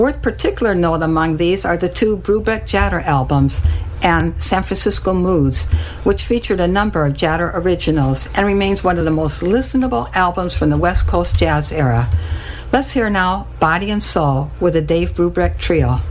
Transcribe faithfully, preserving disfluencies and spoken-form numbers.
Worth particular note among these are the two Brubeck Jatter albums and San Francisco Moods, which featured a number of Jatter originals and remains one of the most listenable albums from the West Coast jazz era. Let's hear now Body and Soul with the Dave Brubeck Trio.